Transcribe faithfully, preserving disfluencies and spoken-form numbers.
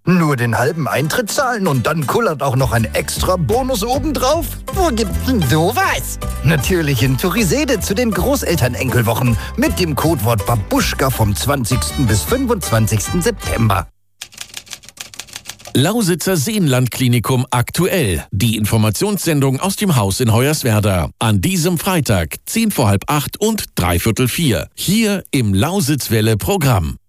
Nur den halben Eintritt zahlen und dann kullert auch noch ein extra Bonus obendrauf? Wo gibt's denn sowas? Natürlich in Turisede zu den Großelternenkelwochen mit dem Codewort Babuschka vom zwanzigsten bis fünfundzwanzigsten September. Lausitzer Seenlandklinikum aktuell. Die Informationssendung aus dem Haus in Hoyerswerda. An diesem Freitag, zehn vor halb acht und dreiviertel vier. Hier im Lausitzwelle-Programm.